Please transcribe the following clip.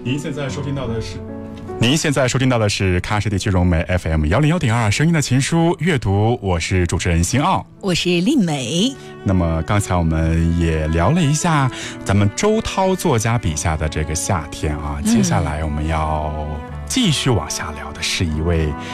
您现在收听到的是喀什地区融媒 FM 101.2声音的情书阅读，我是主持人辛奥， 我是丽美。 那么刚才我们也聊了一下咱们周涛作家笔下的这个夏天啊，接下来我们要继续往下聊的是一位